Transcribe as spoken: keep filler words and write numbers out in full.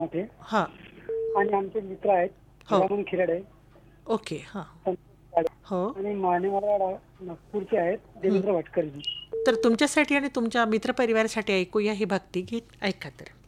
मोठे हां. आणि आमचे मित्र आहेत हो. हिरामण खिराडे, ओके. हां. संतोष काळे हो. आणि मानेवाडा नागपूरचे आहेत हं. देवेंद्र भटकरजी. तर तुमच्यासाठी आणि तुमच्या मित्रपरिवारासाठी ऐकूया ही भक्तिगीत. ऐका तर.